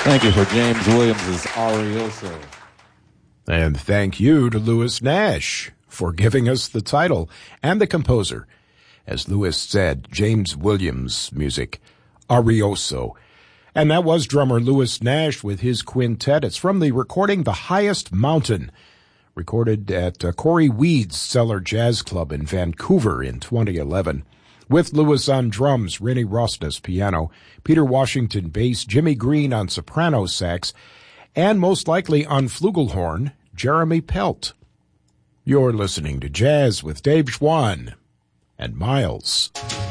Thank you for James Williams' Arioso. And thank you to Louis Nash for giving us the title and the composer. As Louis said, James Williams' music, Arioso. And that was drummer Louis Nash with his quintet. It's from the recording The Highest Mountain, recorded at Corey Weed's Cellar Jazz Club in Vancouver in 2011. With Louis on drums, Rennie Rosnes piano, Peter Washington bass, Jimmy Green on soprano sax, and most likely on flugelhorn, Jeremy Pelt. You're listening to Jazz with Dave Schwann and Miles.